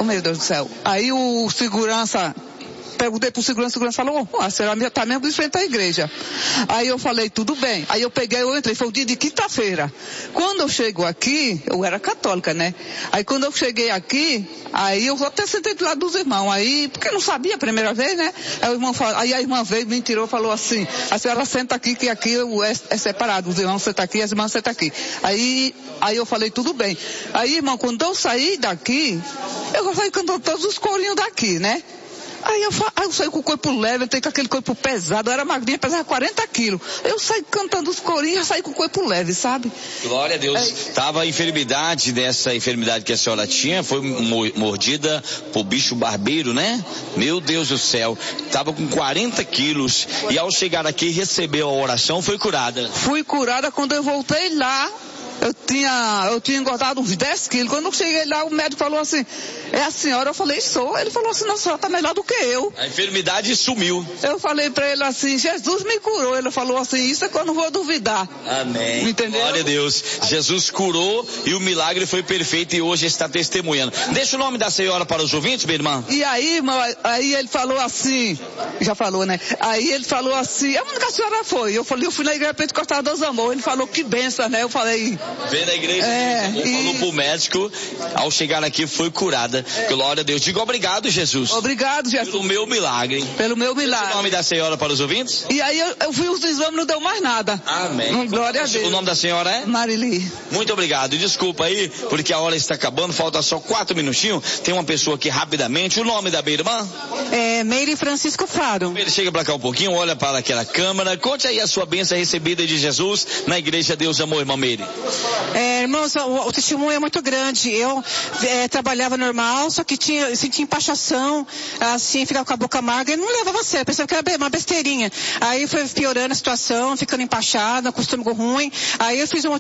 Oh, meu Deus do céu. Aí o segurança, perguntei pro segurança, o segurança falou, a senhora tá mesmo de frente à igreja. Aí eu falei, tudo bem. Aí eu entrei, foi o dia de quinta-feira. Quando eu chego aqui, eu era católica, né? Aí quando eu cheguei aqui, aí eu até sentei do lado dos irmãos, aí, porque eu não sabia a primeira vez, né? Aí a irmã veio, me tirou, falou assim, a senhora senta aqui, que aqui é separado, os irmãos sentam aqui, as irmãs sentam aqui. Aí eu falei, tudo bem. Aí, irmão, quando eu saí daqui, eu saí cantando todos os corinhos daqui, né? Aí eu saí com o corpo leve, eu tenho com aquele corpo pesado, eu era magrinha, pesava 40 quilos. Eu saí cantando os corinhos, saí com o corpo leve, sabe? Glória a Deus. Tava a enfermidade, dessa enfermidade que a senhora tinha, foi mordida por bicho barbeiro, né? Meu Deus do céu. Tava com 40 quilos e ao chegar aqui recebeu a oração, foi curada. Fui curada quando eu voltei lá. Eu tinha engordado uns 10 quilos. Quando eu cheguei lá, o médico falou assim, é a senhora? Eu falei, sou. Ele falou assim, não, a senhora tá melhor do que eu. A enfermidade sumiu. Eu falei pra ele assim, Jesus me curou. Ele falou assim, isso é que eu não vou duvidar. Amém. Entendeu? Glória a Deus. Jesus curou e o milagre foi perfeito e hoje está testemunhando. Deixa o nome da senhora para os ouvintes, minha irmã. E aí, irmão, aí ele falou assim, já falou, né? Aí ele falou assim, onde que a senhora foi? Eu falei, eu fui na igreja Pentecostal dos Amor. Ele falou, que benção, né? Eu falei... Veio na igreja, falou pro médico, ao chegar aqui foi curada. Glória a Deus. Diga obrigado, Jesus. Obrigado, Jesus. Pelo meu milagre. Pelo meu milagre. O nome da senhora para os ouvintes? E aí eu fui os exames, não deu mais nada. Amém. Glória a Deus. O nome da senhora é? Marili. Muito obrigado. Desculpa aí, porque a hora está acabando, falta só 4 minutinhos. Tem uma pessoa aqui rapidamente. O nome da minha irmã? É Meire Francisco Faro. Ele chega para cá um pouquinho, olha para aquela câmera. Conte aí a sua bênção recebida de Jesus na igreja Deus Amor, irmã Meire. Irmãos, o testemunho é muito grande. Eu trabalhava normal, só que sentia empachação, assim, ficava com a boca amarga e não levava a sério, pensava que era uma besteirinha. Aí foi piorando a situação, ficando empachada, com o estômago ruim. Aí eu fiz uma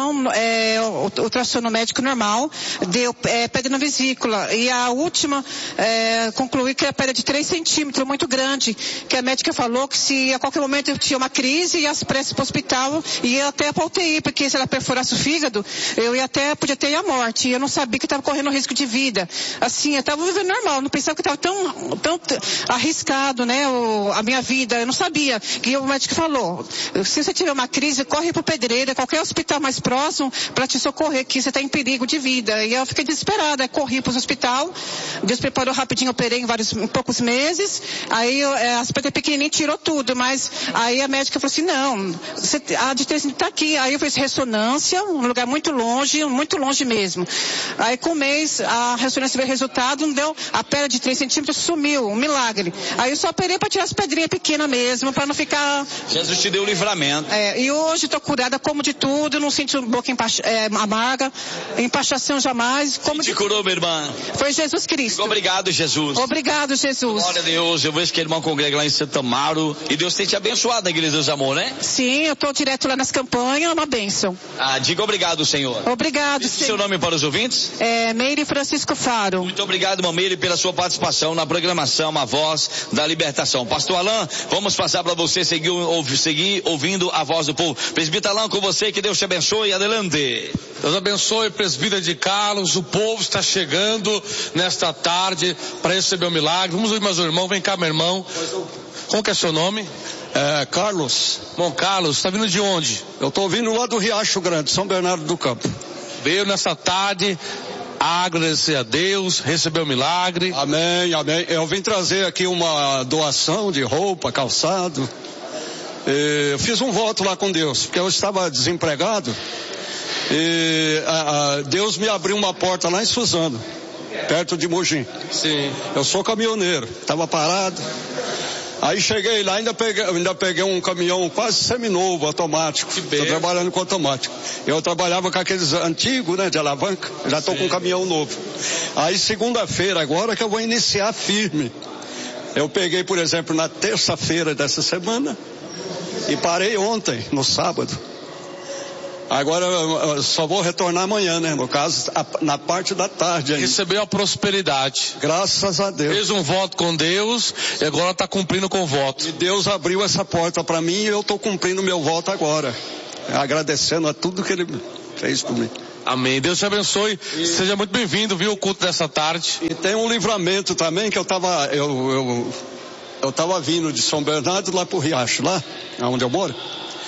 ultrassom no médico normal, deu pedra na vesícula. E a última, concluí que era pedra de 3 centímetros, muito grande, que a médica falou que se a qualquer momento eu tinha uma crise, ia pressa para o hospital e ia até para a UTI, porque se ela perfurasse o fígado, eu podia ter a morte. E eu não sabia que estava correndo risco de vida. Assim, eu estava vivendo normal, não pensava que estava tão arriscado, né, a minha vida. Eu não sabia. E o médico falou, se você tiver uma crise, corre para o Pedreira, qualquer hospital mais próximo, para te socorrer, que você está em perigo de vida. E eu fiquei desesperada, corri para o hospital, Deus preparou rapidinho, operei em poucos meses. Aí as pedras pequenininhas tirou tudo, mas aí a médica falou assim, não, a de 3 está aqui. Aí eu fiz ressonância, um lugar muito longe mesmo. Aí com um mês a ressonância veio resultado, não deu, a pedra de 3 centímetros sumiu, um milagre. Aí eu só operei para tirar as pedrinhas pequenas mesmo, para não ficar... Jesus te deu o livramento. E hoje estou curada, como de tudo, não sinto boca amarga, empachação jamais. Como te curou, minha irmã? Foi Jesus Cristo. Obrigado, Jesus. Obrigado, Jesus. Glória a Deus, eu vejo que a irmã congrega lá em Santo Amaro e Deus tem te abençoado na igreja Deus Amor, né? Sim, eu estou direto lá nas campanhas, uma bênção. Diga obrigado, Senhor. Obrigado, Senhor. Seu nome para os ouvintes? Meire Francisco Faro. Muito obrigado, irmã Meire, pela sua participação na programação A Voz da Libertação. Pastor Alain, vamos passar para você seguir ouvindo a voz do povo. Presbítero Alain, com você, que Deus te abençoe. Adelante. Deus abençoe, presbítero de Carlos. O povo está chegando nesta tarde para receber o milagre. Vamos ouvir mais um irmão. Vem cá, meu irmão. Como que é seu nome? Carlos. Bom, Carlos, está vindo de onde? Eu estou vindo lá do Riacho Grande, São Bernardo do Campo. Veio nessa tarde agradecer a Deus, receber o milagre. Amém, amém. Eu vim trazer aqui uma doação de roupa, calçado. Eu fiz um voto lá com Deus, porque eu estava desempregado. E Deus me abriu uma porta lá em Suzano, perto de Mogi. Sim. Eu sou caminhoneiro, estava parado. Aí cheguei lá, ainda peguei um caminhão quase seminovo, automático. Estou trabalhando com automático. Eu trabalhava com aqueles antigos, né, de alavanca. Já estou com um caminhão novo. Aí segunda-feira agora que eu vou iniciar firme. Eu peguei, por exemplo, na terça-feira dessa semana e parei ontem, no sábado. Agora eu só vou retornar amanhã, né? No caso, na parte da tarde ainda. Recebeu a prosperidade. Graças a Deus. Fez um voto com Deus e agora está cumprindo com o voto. E Deus abriu essa porta para mim e eu estou cumprindo meu voto agora. Agradecendo a tudo que Ele fez por mim. Amém. Deus te abençoe. Seja muito bem-vindo, viu, o culto dessa tarde. E tem um livramento também que eu tava vindo de São Bernardo lá pro Riacho, lá onde eu moro.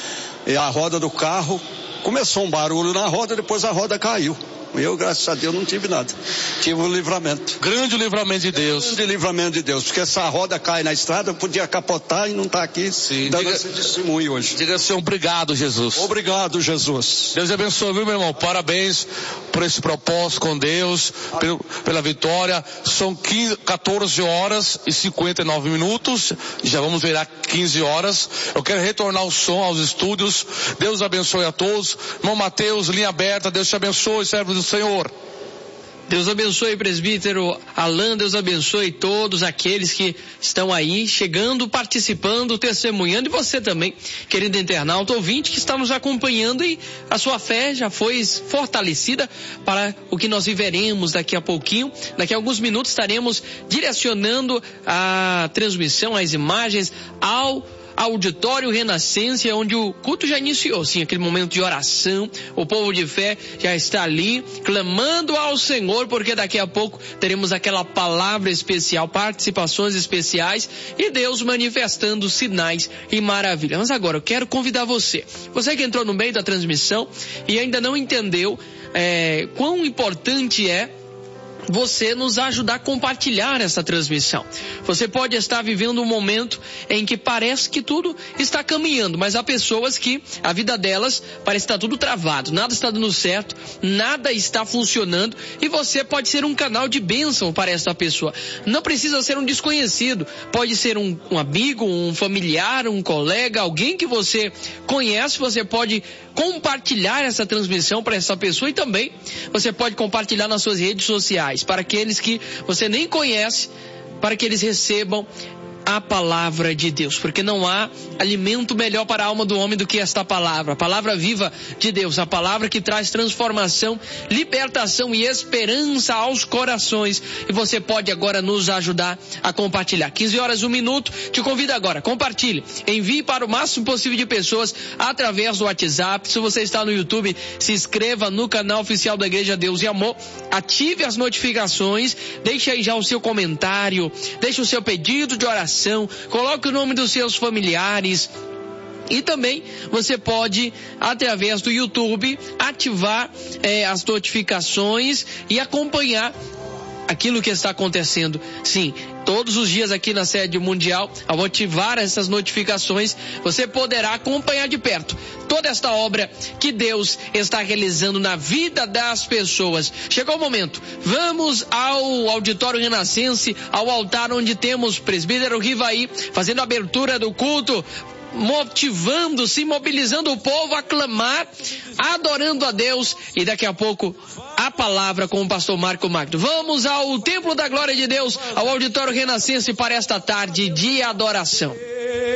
E a roda do carro, começou um barulho na roda, depois a roda caiu. Eu, graças a Deus, não tive nada. Tive um livramento. Grande livramento de Deus. Grande livramento de Deus. Porque essa roda cai na estrada, eu podia capotar e não tá aqui. Sim. Dando esse testemunho hoje. Diga assim, obrigado, Jesus. Obrigado, Jesus. Deus abençoe, viu, meu irmão? Parabéns por esse propósito com Deus, pela vitória. São 14 horas e 59 minutos. Já vamos virar 15 horas. Eu quero retornar o som aos estúdios. Deus abençoe a todos. Irmão Mateus, linha aberta. Deus te abençoe, servo do Senhor. Deus abençoe, presbítero Alain, Deus abençoe todos aqueles que estão aí, chegando, participando, testemunhando, e você também, querido internauta, ouvinte, que está nos acompanhando, e a sua fé já foi fortalecida para o que nós viveremos daqui a pouquinho. Daqui a alguns minutos estaremos direcionando a transmissão, as imagens ao Auditório Renascença, onde o culto já iniciou, sim, aquele momento de oração. O povo de fé já está ali, clamando ao Senhor, porque daqui a pouco teremos aquela palavra especial, participações especiais, e Deus manifestando sinais e maravilhas. Mas agora eu quero convidar você que entrou no meio da transmissão e ainda não entendeu quão importante é você nos ajudar a compartilhar essa transmissão. Você pode estar vivendo um momento em que parece que tudo está caminhando, mas há pessoas que a vida delas parece estar tudo travado, nada está dando certo, nada está funcionando, e você pode ser um canal de bênção para essa pessoa. Não precisa ser um desconhecido, pode ser um amigo, um familiar, um colega, alguém que você conhece. Você pode compartilhar essa transmissão para essa pessoa, e também você pode compartilhar nas suas redes sociais para aqueles que você nem conhece, para que eles recebam a palavra de Deus, porque não há alimento melhor para a alma do homem do que esta palavra, a palavra viva de Deus, a palavra que traz transformação, libertação e esperança aos corações. E você pode agora nos ajudar a compartilhar. 15 horas, 1 minuto, te convido agora, compartilhe, envie para o máximo possível de pessoas através do WhatsApp. Se você está no YouTube, se inscreva no canal oficial da Igreja Deus e Amor, ative as notificações, deixe aí já o seu comentário, deixe o seu pedido de oração, coloque o nome dos seus familiares. E também você pode, através do YouTube, ativar as notificações e acompanhar aquilo que está acontecendo. Sim, todos os dias aqui na sede mundial, ao ativar essas notificações, você poderá acompanhar de perto toda esta obra que Deus está realizando na vida das pessoas. Chegou o momento, vamos ao Auditório Renascença, ao altar onde temos o presbítero Rivaí fazendo a abertura do culto, motivando-se, mobilizando o povo a clamar, adorando a Deus, e daqui a pouco a palavra com o pastor Marco Magno. Vamos ao Templo da Glória de Deus, ao Auditório Renascença, para esta tarde de adoração.